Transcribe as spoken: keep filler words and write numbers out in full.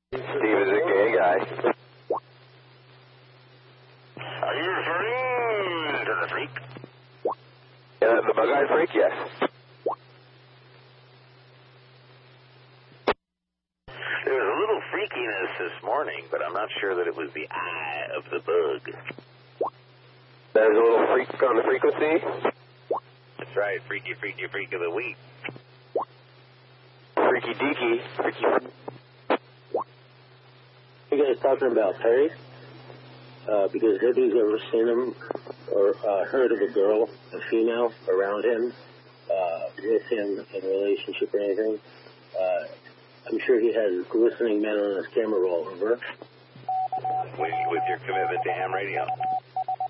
Steve is a gay guy. Are you referring to the freak? Yeah, the bug-eyed freak, yes. There was a little freakiness this morning, but I'm not sure that it was the eye of the bug. There's a little freak on the frequency. That's right, freaky, freaky, freak of the week. Freaky deaky. Freaky. You guys talking about Perry? Uh, because nobody's ever seen him or uh, heard of a girl, a female, around him, uh, with him in a relationship or anything. Uh, I'm sure he has glistening men on his camera roll. Over. With, with your commitment to ham radio.